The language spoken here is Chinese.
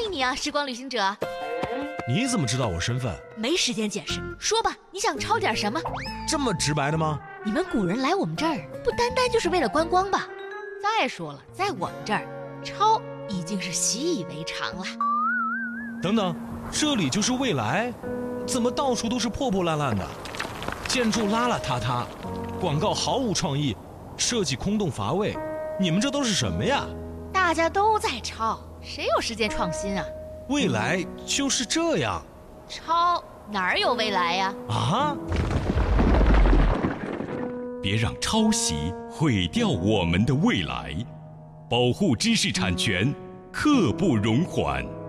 迎你啊，时光旅行者。 你怎么知道我身份？ 没时间解释，说吧，你想抄点什么？ 这么直白的吗？ 你们古人来我们这儿，不单单就是为了观光吧？再说了，在我们这儿，抄已经是习以为常了。 等等，这里就是未来？怎么到处都是破破烂烂的？建筑邋邋遢遢，广告毫无创意，设计空洞乏味，你们这都是什么呀？ 大家都在抄，谁有时间创新啊？ 未来就是这样。 抄哪儿有未来呀？ 啊！ 别让抄袭毁掉我们的未来，保护知识产权，刻不容缓。